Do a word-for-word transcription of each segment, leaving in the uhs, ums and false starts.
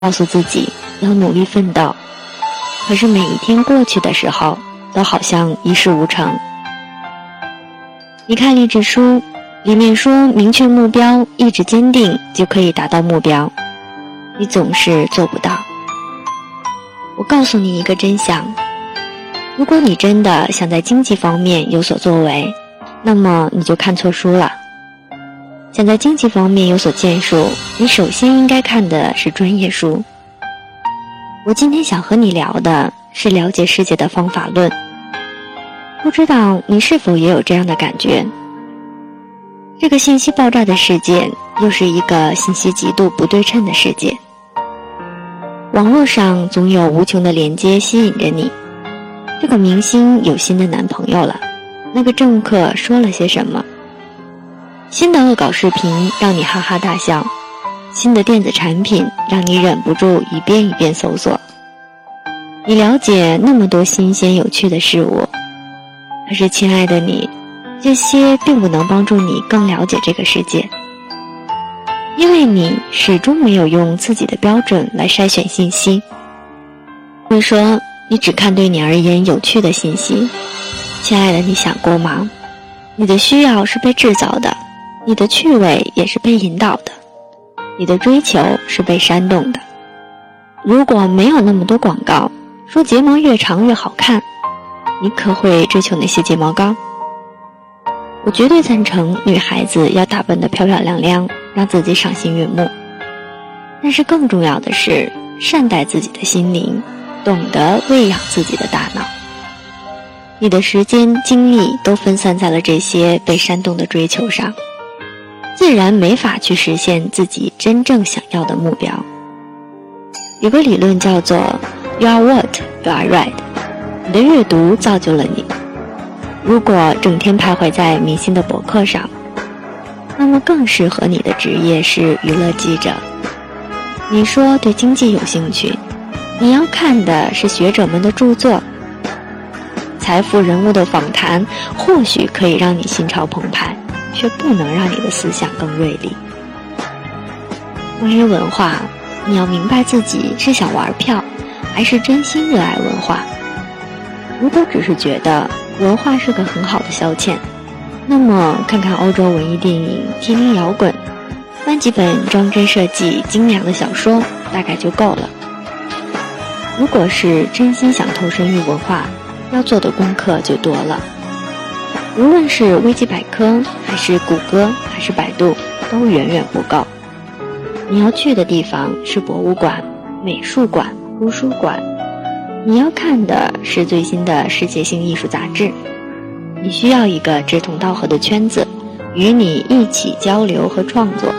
告诉自己要努力奋斗，可是每一天过去的时候都好像一事无成。你看励志书里面说，明确目标，意志坚定就可以达到目标，你总是做不到。我告诉你一个真相，如果你真的想在经济方面有所作为，那么你就看错书了。想在经济方面有所建树，你首先应该看的是专业书。我今天想和你聊的是了解世界的方法论，不知道你是否也有这样的感觉？这个信息爆炸的世界，又是一个信息极度不对称的世界。网络上总有无穷的连接吸引着你，这个明星有新的男朋友了，那个政客说了些什么，新的恶搞视频让你哈哈大笑，新的电子产品让你忍不住一遍一遍搜索。你了解那么多新鲜有趣的事物，可是亲爱的你，这些并不能帮助你更了解这个世界，因为你始终没有用自己的标准来筛选信息。会说你只看对你而言有趣的信息，亲爱的，你想过吗？你的需要是被制造的，你的趣味也是被引导的，你的追求是被煽动的。如果没有那么多广告说睫毛越长越好看，你可会追求那些睫毛膏？我绝对赞成女孩子要打扮得漂漂亮亮，让自己赏心悦目，但是更重要的是善待自己的心灵，懂得喂养自己的大脑。你的时间精力都分散在了这些被煽动的追求上，自然没法去实现自己真正想要的目标。有个理论叫做 You are what you are read， 你的阅读造就了你。如果整天徘徊在明星的博客上，那么更适合你的职业是娱乐记者。你说对经济有兴趣，你要看的是学者们的著作。财富人物的访谈或许可以让你心潮澎湃，却不能让你的思想更锐利。关于文化，你要明白自己是想玩票，还是真心热爱文化。如果只是觉得文化是个很好的消遣，那么看看欧洲文艺电影，听听摇滚，翻几本装帧设计精良的小说，大概就够了。如果是真心想投身于文化，要做的功课就多了。无论是维基百科，还是谷歌，还是百度，都远远不够。你要去的地方是博物馆、美术馆、图书馆，你要看的是最新的世界性艺术杂志。你需要一个志同道合的圈子，与你一起交流和创作。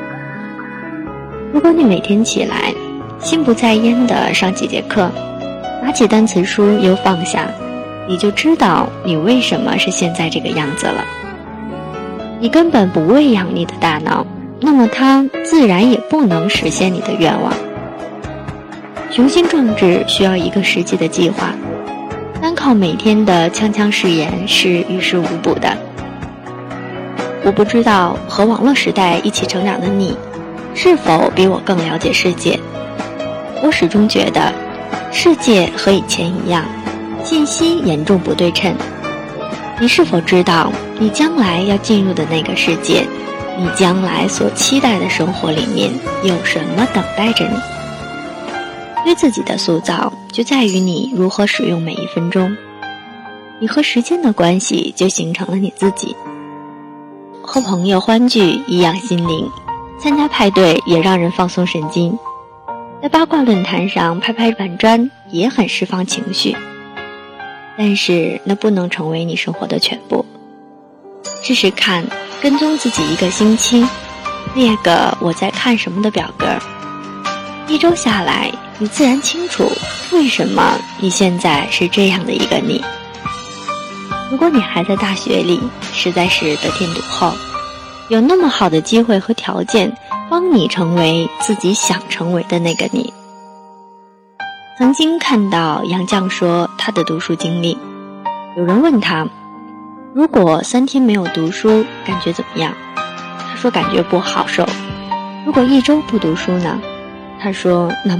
如果你每天起来心不在焉地上几节课，拿起单词书又放下，你就知道你为什么是现在这个样子了。你根本不喂养你的大脑，那么它自然也不能实现你的愿望。雄心壮志需要一个实际的计划，单靠每天的锵锵誓言是于事无补的。我不知道和网络时代一起成长的你，是否比我更了解世界。我始终觉得世界和以前一样，信息严重不对称。你是否知道你将来要进入的那个世界，你将来所期待的生活里面有什么等待着你？对自己的塑造就在于你如何使用每一分钟，你和时间的关系就形成了你自己。和朋友欢聚颐养心灵，参加派对也让人放松神经，在八卦论坛上拍拍板砖也很释放情绪，但是那不能成为你生活的全部。试试看，跟踪自己一个星期，列个我在看什么的表格，一周下来，你自然清楚为什么你现在是这样的一个你。如果你还在大学里，实在是得天独厚，有那么好的机会和条件帮你成为自己想成为的那个你。曾经看到杨绛说他的读书经历，有人问他，如果三天没有读书，感觉怎么样？他说感觉不好受。如果一周不读书呢？ 他说那